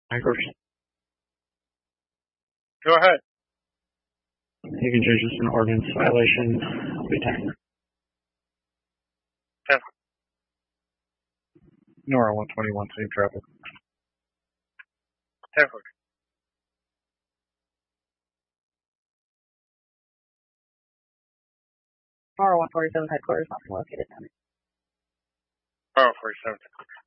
Anchors. Go ahead. You can judge this an ordinance violation. Be 10. Nora 121, same traffic. 10-4. Nora 147 headquarters, nothing located. 47.